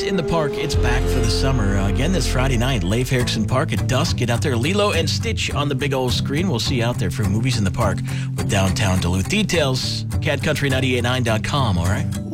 Movies in the Park, it's back for the summer. Again this Friday night, Leif Erikson Park at dusk. Get out there, Lilo and Stitch on the big old screen. We'll see you out there for Movies in the Park with Downtown Duluth. Details, catcountry989.com, all right?